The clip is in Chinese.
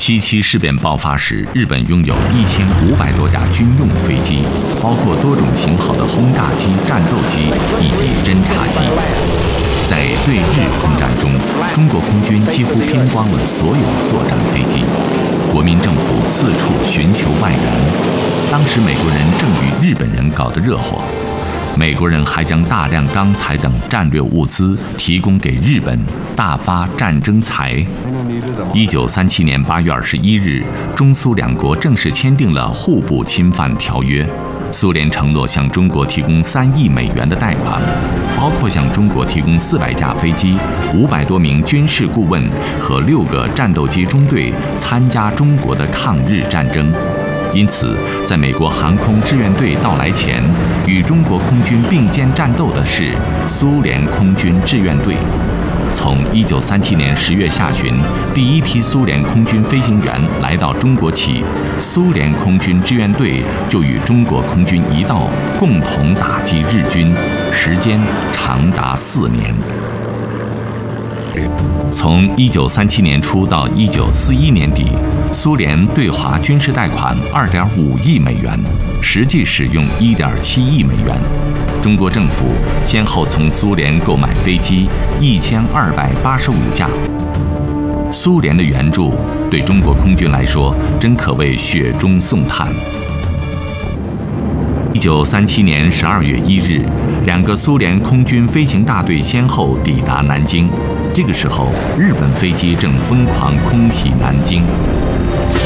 7·7事变爆发时，日本拥有1500多架军用飞机，包括多种型号的轰炸机、战斗机以及侦察机。在对日空战中，中国空军几乎拼光了所有作战飞机。国民政府四处寻求外援。当时美国人正与日本人搞得热火，美国人还将大量钢材等战略物资提供给日本，大发战争财。1937年8月21日，中苏两国正式签订了互不侵犯条约。苏联承诺向中国提供3亿美元的贷款，包括向中国提供400架飞机、500多名军事顾问和6个战斗机中队参加中国的抗日战争。因此，在美国航空志愿队到来前，与中国空军并肩战斗的是苏联空军志愿队。从1937年10月下旬，第一批苏联空军飞行员来到中国起，苏联空军志愿队就与中国空军一道，共同打击日军，时间长达4年。从1937年初到1941年底，苏联对华军事贷款2.5亿美元，实际使用1.7亿美元。中国政府先后从苏联购买飞机1285架。苏联的援助对中国空军来说，真可谓雪中送炭。1937年12月1日，2个苏联空军飞行大队先后抵达南京。这个时候，日本飞机正疯狂空袭南京。